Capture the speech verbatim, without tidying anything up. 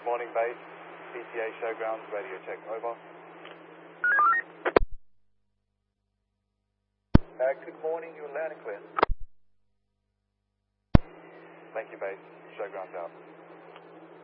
Good morning, base. P T A Showgrounds, radio check, over. Uh, good morning, you're loud and clear. Thank you, base. Showgrounds out.